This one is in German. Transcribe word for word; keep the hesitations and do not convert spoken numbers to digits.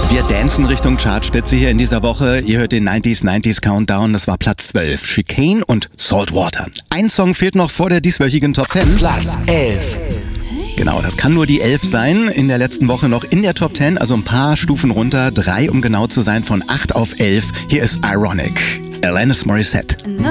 Wir dancen Richtung Chartspitze hier in dieser Woche. Ihr hört den neunziger neunziger Countdown, das war Platz zwölf. Chicane und Saltwater. Ein Song fehlt noch vor der dieswöchigen Top zehn. Platz elf. Genau, das kann nur die elf sein. In der letzten Woche noch in der Top zehn, also ein paar Stufen runter. Drei, um genau zu sein, von acht auf elf. Hier ist Ironic. Alanis Morissette.